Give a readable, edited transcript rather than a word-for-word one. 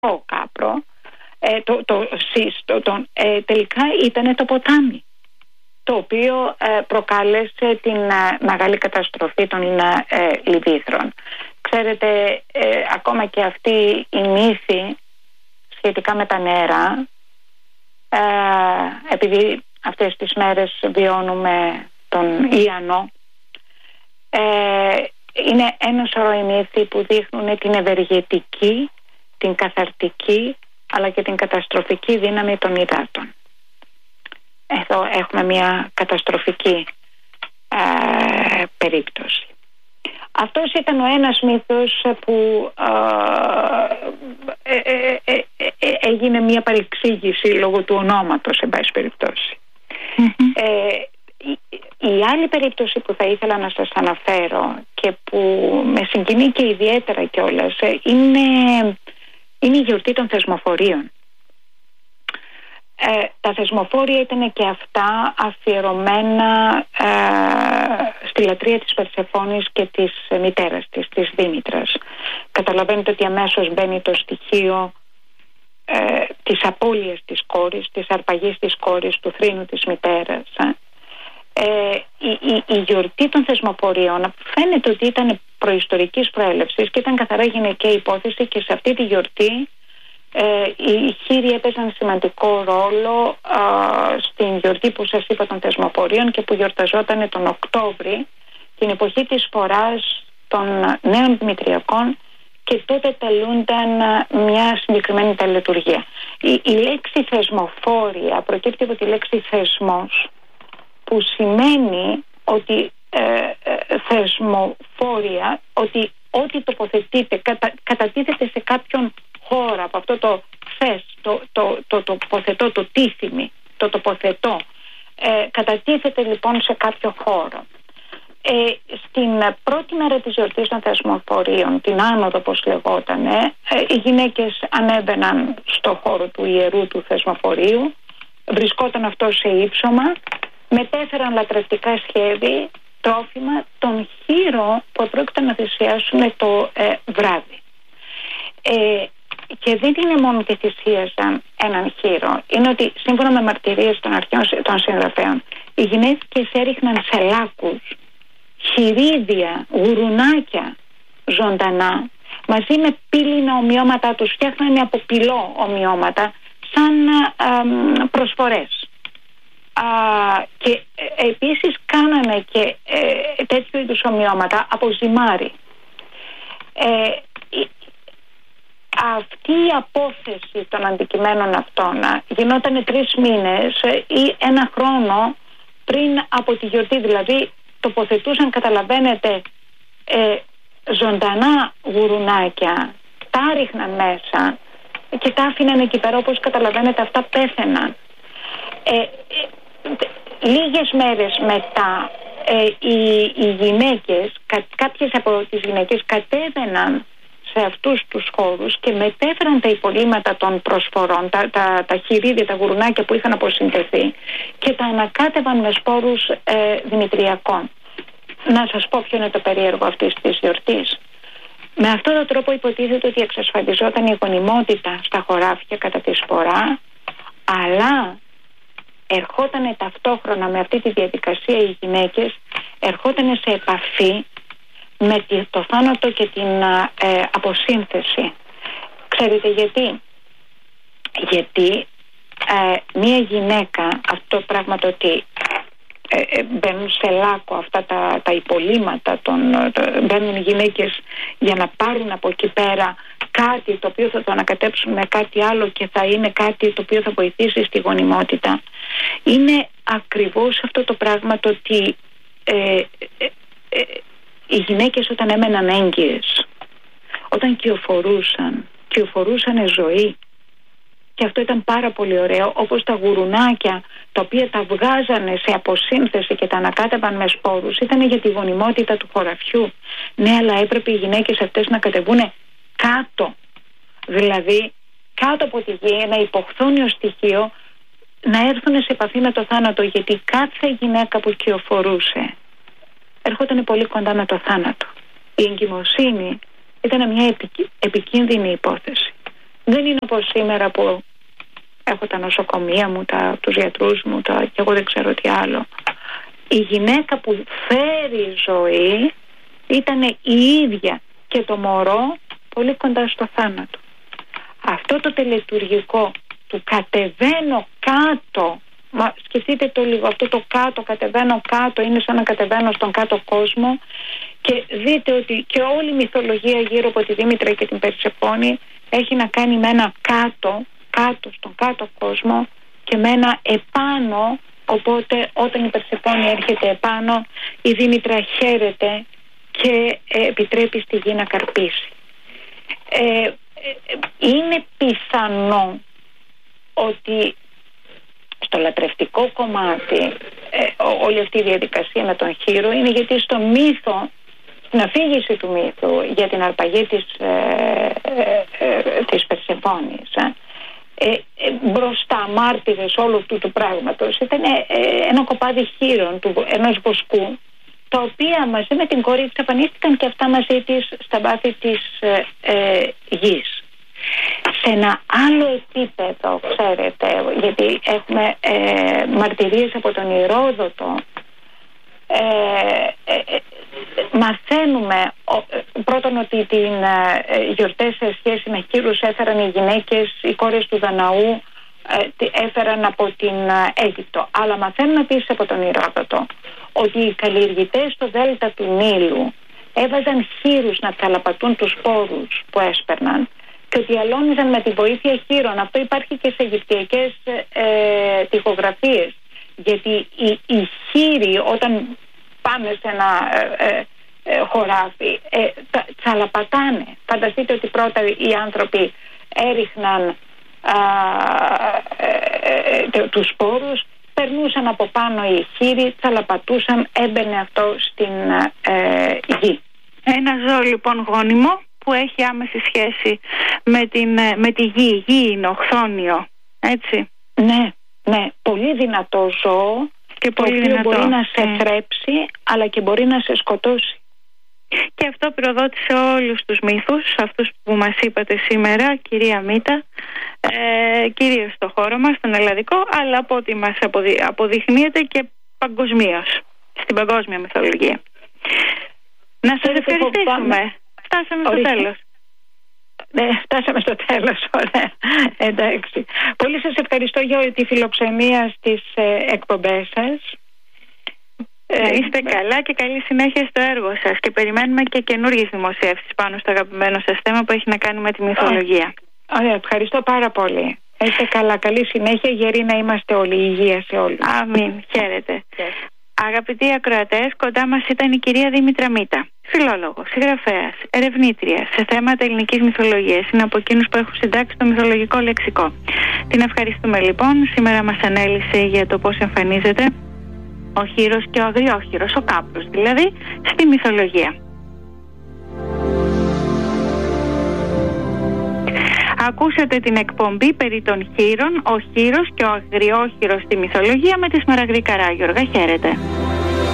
κάπρο, το σύστο, τελικά ήταν το ποτάμι, το οποίο προκάλεσε την μεγάλη καταστροφή των λιβύθρων. Ξέρετε, ακόμα και αυτή η μύθη σχετικά με τα νερά, επειδή αυτές τις μέρες βιώνουμε τον Ιαννό, είναι ένα σωρό οι μύθοι που δείχνουν την ευεργετική, την καθαρτική, αλλά και την καταστροφική δύναμη των υδάτων. Εδώ έχουμε μια καταστροφική περίπτωση. Αυτός ήταν ο ένας μύθος που έγινε μια παρεξήγηση λόγω του ονόματος, εν πάση περιπτώσει. Η άλλη περίπτωση που θα ήθελα να σας αναφέρω και που με συγκινεί και ιδιαίτερα κιόλας είναι η γιορτή των θεσμοφορίων. Τα θεσμοφόρια ήταν και αυτά αφιερωμένα στη λατρεία της Περσεφόνης και της μητέρας της Δήμητρας. Καταλαβαίνετε ότι αμέσως μπαίνει το στοιχείο της απώλειας της κόρης, της αρπαγής της κόρης, του θρήνου της μητέρας. Η γιορτή των θεσμοφορίων φαίνεται ότι ήταν προϊστορικής προέλευσης και ήταν καθαρά γυναικεία υπόθεση, και σε αυτή τη γιορτή οι χείροι έπαιζαν σημαντικό ρόλο στην γιορτή που σας είπα των θεσμοφορίων και που γιορταζόταν τον Οκτώβρη, την εποχή της φοράς των νέων δημητριακών, και τότε τελούνταν μια συγκεκριμένη τελετουργία. Η λέξη θεσμοφόρια προκύπτει από τη λέξη θεσμός, που σημαίνει ότι θεσμοφόρια, ότι ό,τι τοποθετείται κατατίθεται σε κάποιον χώρο, από αυτό το θες, το τοποθετώ, το τίθιμη, το τοποθετώ, κατατίθεται λοιπόν σε κάποιο χώρο. Στην πρώτη μέρα της γιορτής των θεσμοφορίων, την άνοδο όπως λεγότανε, οι γυναίκες ανέβαιναν στο χώρο του ιερού του θεσμοφορίου, βρισκόταν αυτό σε ύψωμα, μετέφεραν λατρευτικά σχέδια, τρόφιμα, τον χείρο που πρόκειται να θυσιάσουν το βράδυ. Και δεν είναι μόνο ότι θυσίαζαν έναν χείρο, είναι ότι σύμφωνα με μαρτυρίες των αρχαίων των συγγραφέων, οι γυναίκες έριχναν σε λάκους χειρίδια, γουρουνάκια ζωντανά, μαζί με πύληνα ομοιώματα τους, φτιάχνανε από πυλό ομοιώματα σαν προσφορές. Και επίσης κάνανε και τέτοιου είδους ομοιώματα από ζυμάρι. Αυτή η απόθεση των αντικειμένων αυτών γινόταν 3 μήνες ή 1 χρόνο πριν από τη γιορτή, δηλαδή τοποθετούσαν, καταλαβαίνετε, ζωντανά γουρουνάκια, τα ρίχναν μέσα και τα άφηναν εκεί πέρα, όπως καταλαβαίνετε αυτά πέθαιναν. Λίγες μέρες μετά οι γυναίκες, κάποιες από τις γυναίκες κατέβαιναν σε αυτούς τους χώρους και μετέφεραν τα υπολείμματα των προσφορών, τα χειρίδια, τα γουρουνάκια που είχαν αποσυντεθεί, και τα ανακάτευαν με σπόρους δημητριακών. Να σας πω ποιο είναι το περίεργο αυτής της γιορτής. Με αυτόν τον τρόπο υποτίθεται ότι εξασφαλιζόταν η γονιμότητα στα χωράφια κατά τη σπορά, αλλά ερχόταν ταυτόχρονα με αυτή τη διαδικασία οι γυναίκες ερχόταν σε επαφή με το θάνατο και την αποσύνθεση. Ξέρετε γιατί? Γιατί μία γυναίκα, αυτό το πράγμα το ότι μπαίνουν σε λάκκο αυτά τα υπολείμματα, μπαίνουν οι γυναίκες για να πάρουν από εκεί πέρα κάτι το οποίο θα το ανακατέψουν με κάτι άλλο και θα είναι κάτι το οποίο θα βοηθήσει στη γονιμότητα. Είναι ακριβώς αυτό το πράγμα το ότι οι γυναίκες όταν έμεναν έγκυες, όταν κυοφορούσαν ζωή, και αυτό ήταν πάρα πολύ ωραίο, όπως τα γουρουνάκια τα οποία τα βγάζανε σε αποσύνθεση και τα ανακάτευαν με σπόρους, ήταν για τη γονιμότητα του χωραφιού. Ναι, αλλά έπρεπε οι γυναίκες αυτές να κατεβούν κάτω, δηλαδή κάτω από τη γη, ένα υποχθόνιο στοιχείο, να έρθουν σε επαφή με το θάνατο, γιατί κάθε γυναίκα που κυοφορούσε έρχονταν πολύ κοντά με το θάνατο. Η εγκυμοσύνη ήταν μια επικίνδυνη υπόθεση. Δεν είναι όπως σήμερα που έχω τα νοσοκομεία μου, τους γιατρούς μου και εγώ δεν ξέρω τι άλλο. Η γυναίκα που φέρει ζωή ήταν η ίδια και το μωρό πολύ κοντά στο θάνατο. Αυτό το τελετουργικό του κατεβαίνω κάτω, σκεφτείτε το λίγο, αυτό το κάτω, κατεβαίνω κάτω, είναι σαν να κατεβαίνω στον κάτω κόσμο, και δείτε ότι και όλη η μυθολογία γύρω από τη Δήμητρα και την Περσεφόνη έχει να κάνει με ένα κάτω στον κάτω κόσμο και με ένα επάνω. Οπότε όταν η Περσεφόνη έρχεται επάνω, η Δήμητρα χαίρεται και επιτρέπει στη γη να καρπίσει. Είναι πιθανό ότι στο λατρευτικό κομμάτι όλη αυτή η διαδικασία με τον Χήρο είναι γιατί στο μύθο, στην αφήγηση του μύθου για την αρπαγή της Περσεφόνης, μπροστά μάρτυρες όλου αυτού του πράγματος ήταν ένα κοπάδι χείρων ενός βοσκού, τα οποία μαζί με την κόρη της εμφανίστηκαν και αυτά μαζί της στα βάθη της γης. Σε ένα άλλο επίπεδο, ξέρετε, γιατί έχουμε μαρτυρίες από τον Ηρόδοτο, μαθαίνουμε πρώτον ότι την γιορτές σε σχέση με χείρους έφεραν οι γυναίκες, οι κόρες του Δαναού έφεραν από την Αίγυπτο. Αλλά μαθαίνουμε επίσης από τον Ηρόδοτο ότι οι καλλιεργητές στο δέλτα του Νείλου έβαζαν χείρους να θαλαπατούν τους σπόρους που έσπερναν και ότι αλώνιζαν με τη βοήθεια χείρων. Αυτό υπάρχει και σε αιγυπτιακές τοιχογραφίες, γιατί οι χείροι όταν πάνε σε ένα χωράφι τσαλαπατάνε. Φανταστείτε ότι πρώτα οι άνθρωποι έριχναν τους σπόρους, περνούσαν από πάνω οι χείροι, τσαλαπατούσαν, έμπαινε αυτό στην γη. Ένα ζώο λοιπόν γόνιμο που έχει άμεση σχέση με τη γη. Η γη είναι οχθόνιο, έτσι. Ναι, πολύ δυνατό ζώο και το οποίο μπορεί να σε θρέψει αλλά και μπορεί να σε σκοτώσει. Και αυτό πυροδότησε όλους τους μύθους, αυτούς που μας είπατε σήμερα, κυρία Μίτα, κυρίως στο χώρο μας, στον ελλαδικό, αλλά από ό,τι μας αποδεικνύεται και παγκοσμίως, στην παγκόσμια μυθολογία. Να σας ευχαριστήσουμε. Φτάσαμε στο τέλος. Ναι, φτάσαμε στο τέλος, ωραία. Εντάξει. Πολύ σας ευχαριστώ για τη φιλοξενία στις εκπομπές σας. Είστε καλά και καλή συνέχεια στο έργο σας και περιμένουμε και καινούργιες δημοσιεύσεις πάνω στο αγαπημένο σας θέμα που έχει να κάνει με τη μυθολογία. Ωραία, ευχαριστώ πάρα πολύ. Είστε καλά, καλή συνέχεια, γεροί να είμαστε όλοι, υγεία σε όλους. Αμήν, χαίρετε. Αγαπητοί ακροατές, κοντά μας ήταν η κυρία Δήμητρα Μίτα, φιλόλογος, συγγραφέας, ερευνήτρια σε θέματα ελληνικής μυθολογίας. Είναι από εκείνους που έχουν συντάξει το μυθολογικό λεξικό. Την ευχαριστούμε λοιπόν. Σήμερα μας ανέλησε για το πώς εμφανίζεται ο χείρος και ο αγριόχειρος, ο κάπρος δηλαδή, στη μυθολογία. Ακούσατε την εκπομπή περί των χείρων, ο χείρος και ο αγριόχειρος στη μυθολογία με τη Σμαραγδή Καράγιοργα. Χαίρετε.